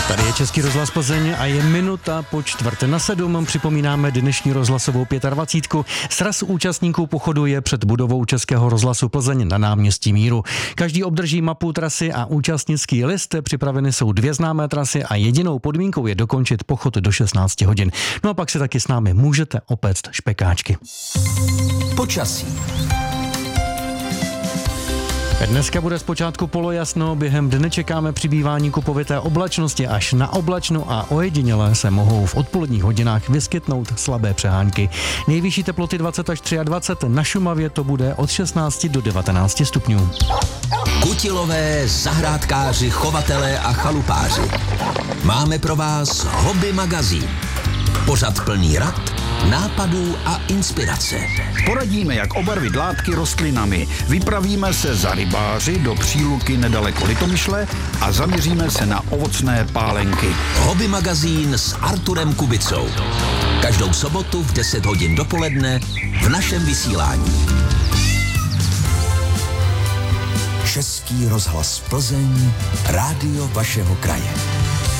Tady je Český rozhlas Plzeň a je 6:45. Připomínáme dnešní rozhlasovou 25. Sraz účastníků pochodu je před budovou Českého rozhlasu Plzeň na náměstí Míru. Každý obdrží mapu trasy a účastnický list. Připraveny jsou 2 známé trasy a jedinou podmínkou je dokončit pochod do 16 hodin. No a pak si taky s námi můžete opéct špekáčky. Počasí. Dneska bude zpočátku polojasno, během dne čekáme přibývání kupovité oblačnosti až na oblačno a ojediněle se mohou v odpoledních hodinách vyskytnout slabé přehánky. Nejvyšší teploty 20 až 23, na Šumavě to bude od 16 do 19 stupňů. Kutilové, zahrádkáři, chovatelé a chalupáři. Máme pro vás Hobby magazín. Pořad plný rad, nápadů a inspirace. Poradíme, jak obarvit látky rostlinami. Vypravíme se za rybáři do Příluky nedaleko Litomyšle a zaměříme se na ovocné pálenky. Hobby magazín s Arturem Kubicou. Každou sobotu v 10 hodin dopoledne v našem vysílání. Český rozhlas Plzeň, rádio vašeho kraje.